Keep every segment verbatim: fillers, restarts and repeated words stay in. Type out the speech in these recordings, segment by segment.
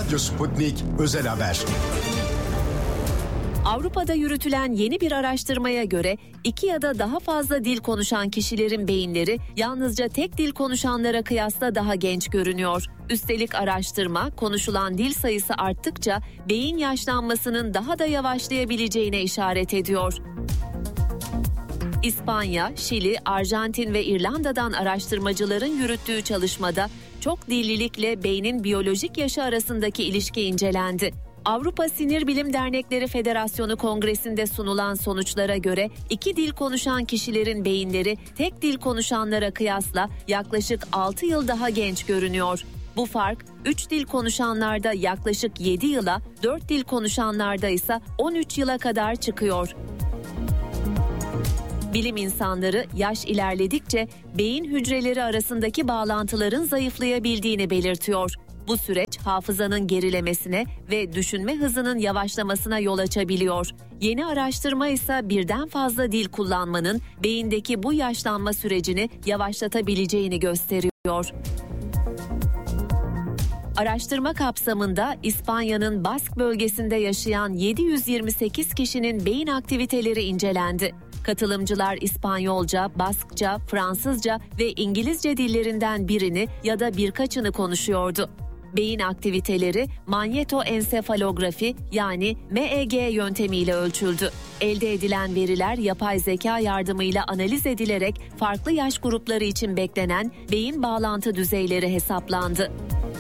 Radyo Sputnik Özel Haber. Avrupa'da yürütülen yeni bir araştırmaya göre iki ya da daha fazla dil konuşan kişilerin beyinleri yalnızca tek dil konuşanlara kıyasla daha genç görünüyor. Üstelik araştırma konuşulan dil sayısı arttıkça beyin yaşlanmasının daha da yavaşlayabileceğine işaret ediyor. İspanya, Şili, Arjantin ve İrlanda'dan araştırmacıların yürüttüğü çalışmada çok dillilikle beynin biyolojik yaşı arasındaki ilişki incelendi. Avrupa Sinir Bilim Dernekleri Federasyonu Kongresi'nde sunulan sonuçlara göre iki dil konuşan kişilerin beyinleri tek dil konuşanlara kıyasla yaklaşık altı yıl daha genç görünüyor. Bu fark üç dil konuşanlarda yaklaşık yedi yıla, dört dil konuşanlarda ise on üç yıla kadar çıkıyor. Bilim insanları yaş ilerledikçe beyin hücreleri arasındaki bağlantıların zayıflayabildiğini belirtiyor. Bu süreç hafızanın gerilemesine ve düşünme hızının yavaşlamasına yol açabiliyor. Yeni araştırma ise birden fazla dil kullanmanın beyindeki bu yaşlanma sürecini yavaşlatabileceğini gösteriyor. Araştırma kapsamında İspanya'nın Bask bölgesinde yaşayan yedi yüz yirmi sekiz kişinin beyin aktiviteleri incelendi. Katılımcılar İspanyolca, Baskça, Fransızca ve İngilizce dillerinden birini ya da birkaçını konuşuyordu. Beyin aktiviteleri manyetoensefalografi yani M E G yöntemiyle ölçüldü. Elde edilen veriler yapay zeka yardımıyla analiz edilerek farklı yaş grupları için beklenen beyin bağlantı düzeyleri hesaplandı.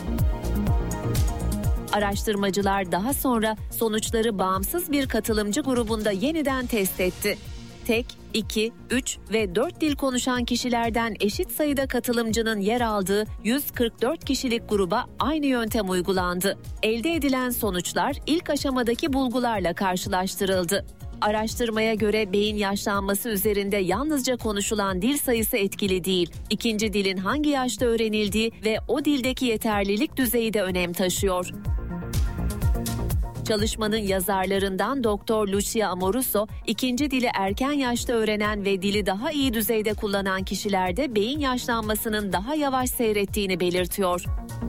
Araştırmacılar daha sonra sonuçları bağımsız bir katılımcı grubunda yeniden test etti. Tek, iki, üç ve dört dil konuşan kişilerden eşit sayıda katılımcının yer aldığı yüz kırk dört kişilik gruba aynı yöntem uygulandı. Elde edilen sonuçlar ilk aşamadaki bulgularla karşılaştırıldı. Araştırmaya göre beyin yaşlanması üzerinde yalnızca konuşulan dil sayısı etkili değil. İkinci dilin hangi yaşta öğrenildiği ve o dildeki yeterlilik düzeyi de önem taşıyor. Çalışmanın yazarlarından Doktor Lucia Amoruso, ikinci dili erken yaşta öğrenen ve dili daha iyi düzeyde kullanan kişilerde beyin yaşlanmasının daha yavaş seyrettiğini belirtiyor.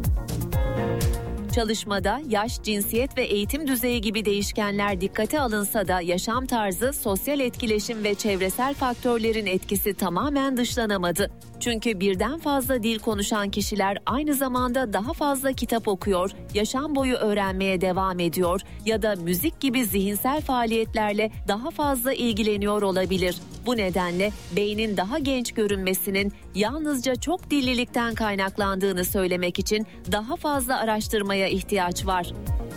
Çalışmada yaş, cinsiyet ve eğitim düzeyi gibi değişkenler dikkate alınsa da yaşam tarzı, sosyal etkileşim ve çevresel faktörlerin etkisi tamamen dışlanamadı. Çünkü birden fazla dil konuşan kişiler aynı zamanda daha fazla kitap okuyor, yaşam boyu öğrenmeye devam ediyor ya da müzik gibi zihinsel faaliyetlerle daha fazla ilgileniyor olabilir. Bu nedenle beynin daha genç görünmesinin yalnızca çok dillilikten kaynaklandığını söylemek için daha fazla araştırmaya ihtiyaç var.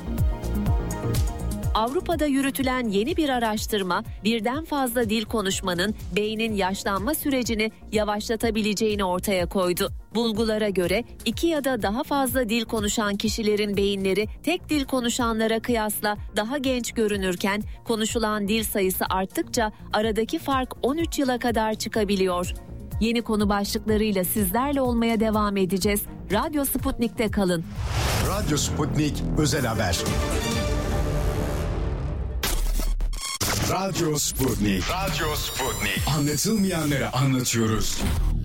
Avrupa'da yürütülen yeni bir araştırma, birden fazla dil konuşmanın beynin yaşlanma sürecini yavaşlatabileceğini ortaya koydu. Bulgulara göre iki ya da daha fazla dil konuşan kişilerin beyinleri tek dil konuşanlara kıyasla daha genç görünürken konuşulan dil sayısı arttıkça aradaki fark on üç yıla kadar çıkabiliyor. Yeni konu başlıklarıyla sizlerle olmaya devam edeceğiz. Radyo Sputnik'te kalın. Radyo Sputnik Özel Haber. Radyo Sputnik. Radyo Sputnik. Anlatılmayanları anlatıyoruz.